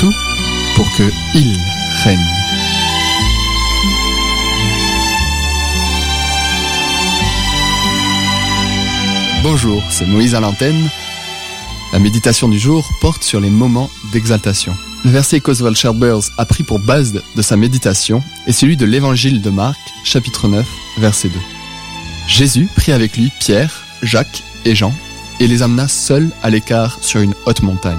tout pour que il règne. Bonjour, c'est Moïse à l'antenne. La méditation du jour porte sur les moments d'exaltation. Le verset qu'Oswald Chambers a pris pour base de sa méditation est celui de l'évangile de Marc, chapitre 9, verset 2. Jésus prit avec lui Pierre, Jacques et Jean et les amena seuls à l'écart sur une haute montagne.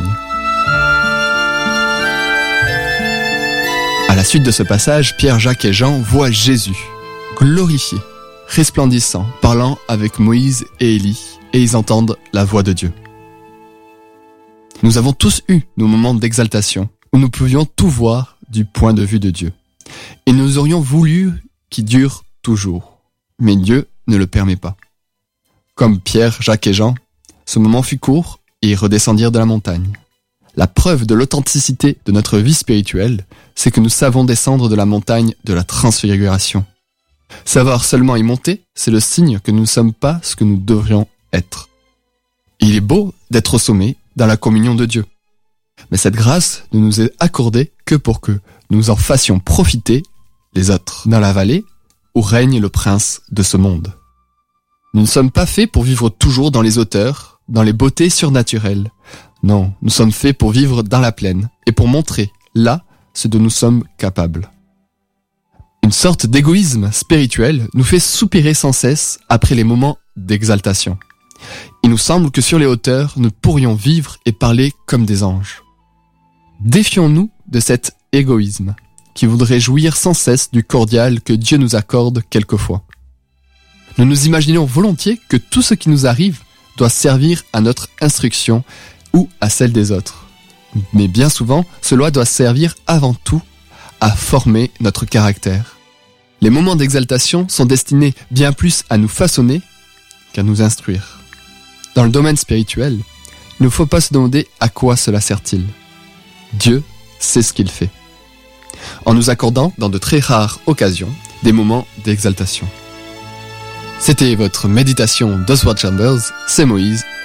À la suite de ce passage, Pierre, Jacques et Jean voient Jésus, glorifié, resplendissant, parlant avec Moïse et Élie, et ils entendent la voix de Dieu. Nous avons tous eu nos moments d'exaltation, où nous pouvions tout voir du point de vue de Dieu. Et nous aurions voulu qu'il dure toujours. Mais Dieu ne le permet pas. Comme Pierre, Jacques et Jean, ce moment fut court et ils redescendirent de la montagne. La preuve de l'authenticité de notre vie spirituelle, c'est que nous savons descendre de la montagne de la transfiguration. Savoir seulement y monter, c'est le signe que nous ne sommes pas ce que nous devrions être. Il est beau d'être au sommet dans la communion de Dieu. Mais cette grâce ne nous est accordée que pour que nous en fassions profiter les autres dans la vallée où règne le prince de ce monde. Nous ne sommes pas faits pour vivre toujours dans les hauteurs, dans les beautés surnaturelles. Non, nous sommes faits pour vivre dans la plaine et pour montrer, là, ce dont nous sommes capables. Une sorte d'égoïsme spirituel nous fait soupirer sans cesse après les moments d'exaltation. Il nous semble que sur les hauteurs, nous pourrions vivre et parler comme des anges. Défions-nous de cet égoïsme qui voudrait jouir sans cesse du cordial que Dieu nous accorde quelquefois. Nous nous imaginons volontiers que tout ce qui nous arrive doit servir à notre instruction ou à celle des autres. Mais bien souvent, cela doit servir avant tout à former notre caractère. Les moments d'exaltation sont destinés bien plus à nous façonner qu'à nous instruire. Dans le domaine spirituel, il ne faut pas se demander à quoi cela sert-il. Dieu sait ce qu'il fait, en nous accordant, dans de très rares occasions, des moments d'exaltation. C'était votre méditation d'Oswald Chambers, c'est Moïse.